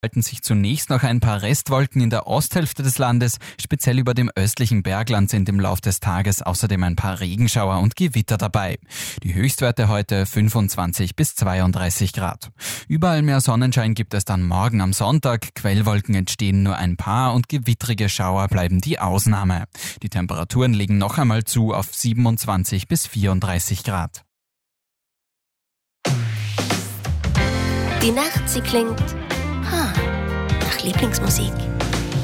Halten sich zunächst noch ein paar Restwolken in der Osthälfte des Landes. Speziell über dem östlichen Bergland sind im Lauf des Tages außerdem ein paar Regenschauer und Gewitter dabei. Die Höchstwerte heute 25 bis 32 Grad. Überall mehr Sonnenschein gibt es dann morgen am Sonntag. Quellwolken entstehen nur ein paar und gewittrige Schauer bleiben die Ausnahme. Die Temperaturen legen noch einmal zu auf 27 bis 34 Grad. Die Nacht, sie klingt nach Lieblingsmusik.